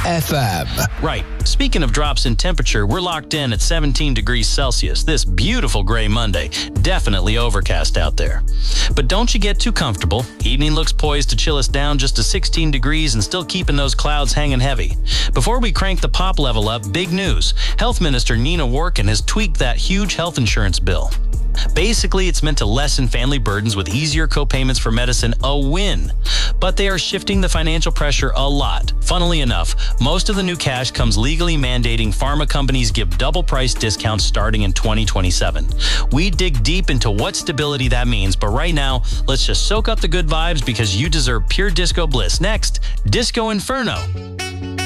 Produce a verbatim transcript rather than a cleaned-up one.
F M. Right. Speaking of drops in temperature, we're locked in at seventeen degrees Celsius this beautiful gray Monday. Definitely overcast out there. But don't you get too comfortable. Evening looks poised to chill us down just to sixteen degrees and still keeping those clouds hanging heavy. Before we crank the pop level up, big news. Health Minister Nina Workin has tweaked that huge health insurance bill. Basically, it's meant to lessen family burdens with easier co-payments for medicine, a win. But they are shifting the financial pressure a lot. Funnily enough, most of the new cash comes legally mandating pharma companies give double price discounts starting in twenty twenty-seven. We dig deep into what stability that means, but right now, let's just soak up the good vibes because you deserve pure disco bliss. Next, Disco Inferno.